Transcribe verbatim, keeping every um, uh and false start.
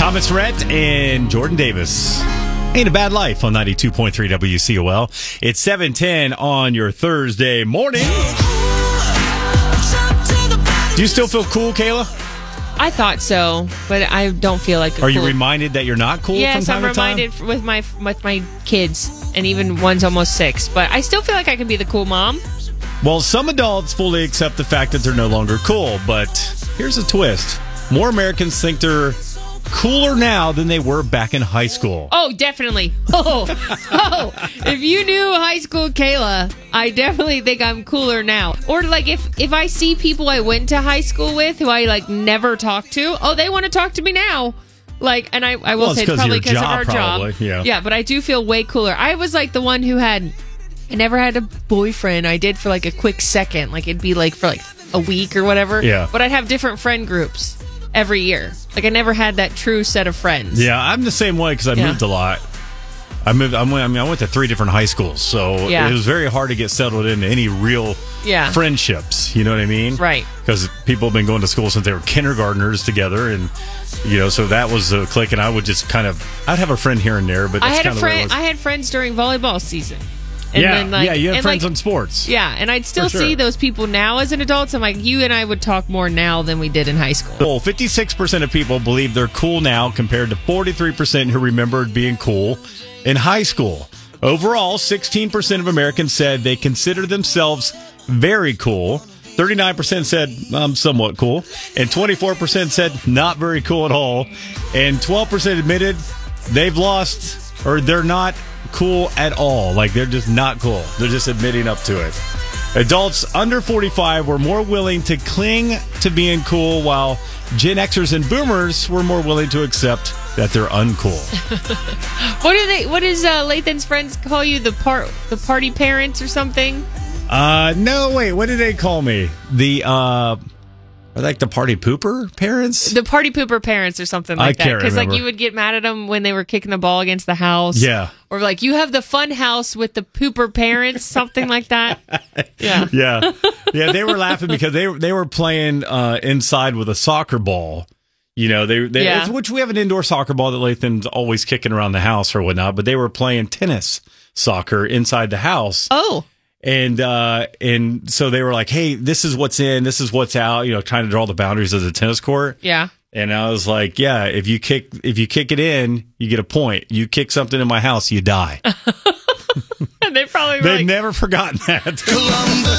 Thomas Rhett and Jordan Davis. Ain't a Bad Life on ninety-two point three W C O L. It's seven ten on your Thursday morning. Do you still feel cool, Kayla? I thought so, but I don't feel like. A Are you cool... reminded that you're not cool? Yes, from time I'm to time? reminded with my with my kids, and even one's almost six. But I still feel like I can be the cool mom. Well, some adults fully accept the fact that they're no longer cool, but here's a twist: more Americans think they're cooler now than they were back in high school. Oh, definitely. Oh, oh. If you knew high school Kayla, I definitely think I'm cooler now. Or like if, if I see people I went to high school with who I like never talked to, oh, they want to talk to me now. Like, and I, I will well, say it's it's probably because of job, our probably. job. Yeah. yeah, but I do feel way cooler. I was like the one who had, I never had a boyfriend. I did for like a quick second. Like it'd be like for like a week or whatever. Yeah. But I'd have different friend groups every year. Like I never had that true set of friends. Yeah, I'm the same way because I Yeah. moved a lot. I moved. I mean, I went to three different high schools, so Yeah. it was very hard to get settled into any real Yeah. friendships. You know what I mean? Right. Because people have been going to school since they were kindergartners together, and you know, so that was a clique. And I would just kind of, I'd have a friend here and there, but I that's had a kind of where it friend. was. I had friends during volleyball season. And yeah, then, like, yeah, you had and, friends like, on sports. Yeah, and I'd still For sure. see those people now as an adult. So I'm like, you and I would talk more now than we did in high school. Well, fifty-six percent of people believe they're cool now compared to forty-three percent who remembered being cool in high school. Overall, sixteen percent of Americans said they consider themselves very cool. thirty-nine percent said I'm somewhat cool. And twenty-four percent said not very cool at all. And twelve percent admitted they've lost or they're not cool at all. Like they're just not cool. They're just admitting up to it. Adults under forty-five were more willing to cling to being cool, while Gen Xers and Boomers were more willing to accept that they're uncool. What do they? What does uh, Lathan's friends call you? The part, the party parents or something? Uh, no, wait. What do they call me? The uh, are like the party pooper parents? The party pooper parents or something like I that. can't Because like remember. you would get mad at them when they were kicking the ball against the house. Yeah. Or like you have the fun house with the pooper parents, something like that. Yeah. Yeah, yeah. They were laughing because they they were playing uh, inside with a soccer ball. You know, they, they Yeah. it's, which we have an indoor soccer ball that Lathan's always kicking around the house or whatnot. But they were playing tennis soccer inside the house. Oh. And uh, and so they were like, "Hey, this is what's in, this is what's out." You know, trying to draw the boundaries of the tennis court. Yeah. And I was like, "Yeah, if you kick if you kick it in, you get a point. You kick something in my house, you die." And they probably were They've like, never forgotten that. Columbus.